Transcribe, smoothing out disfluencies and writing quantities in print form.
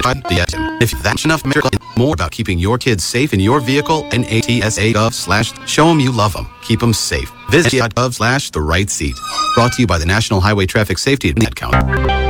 If that's enough, more about keeping your kids safe in your vehicle, NHTSA.gov/show them you love them. Keep them safe. Visit gov/the right seat. Brought to you by the National Highway Traffic Safety Ad Count.